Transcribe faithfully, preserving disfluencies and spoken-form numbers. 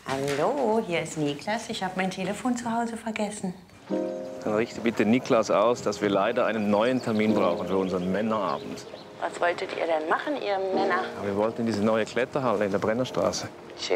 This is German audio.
Hallo, hier ist Niklas. Ich habe mein Telefon zu Hause vergessen. Dann richte bitte Niklas aus, dass wir leider einen neuen Termin brauchen für unseren Männerabend. Was wolltet ihr denn machen, ihr Männer? Ja, wir wollten in diese neue Kletterhalle in der Brennerstraße. Schön.